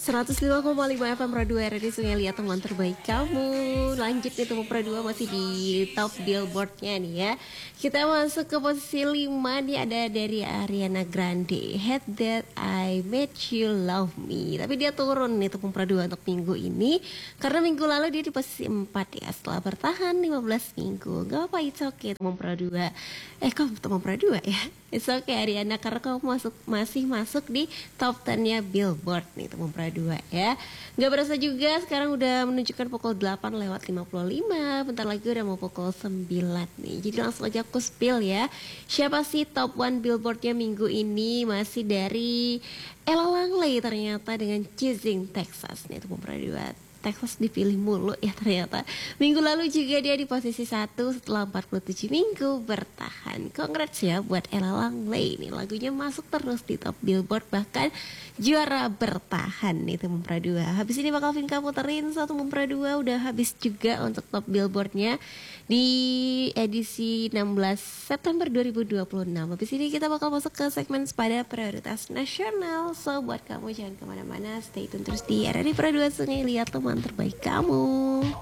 105,5 FM Radio RRI Sungai Liat, teman terbaik kamu. Lanjut nih teman Pro 2 masih di top billboardnya nih ya. Kita masuk ke posisi 5 nih, ada dari Ariana Grande, Hate That I Made You Love Me. Tapi dia turun nih teman Pro 2 untuk minggu ini, karena minggu lalu dia di posisi 4 ya, setelah bertahan 15 minggu. Gak apa-apa, it's okay teman Pro 2. Kok teman Pro 2 ya? It's okay Ariana, karena kamu masih masuk di top 10-nya Billboard nih teman Pro 2 ya. Gak berasa juga sekarang udah menunjukkan pukul 8 lewat 55. Bentar lagi udah mau pukul 9 nih. Jadi langsung aja aku spill ya. Siapa sih top 1 Billboardnya minggu ini? Masih dari Ella Langley ternyata dengan Choosing Texas nih teman Pro 2. Texas dipilih mulu ya ternyata. Minggu lalu juga dia di posisi 1 setelah 47 minggu bertahan. Congrats ya buat Ella Langley nih, lagunya masuk terus di top Billboard, bahkan juara bertahan nih teman Pro 2. Habis ini bakal Vinka puterin satu teman Pro 2, udah habis juga untuk top Billboardnya di edisi 16 September 2026. Habis ini kita bakal masuk ke segmen Sepada Prioritas Nasional. So buat kamu jangan kemana-mana, stay tune terus di RRI Pro 2 Sungai Liat, teman terbaik kamu.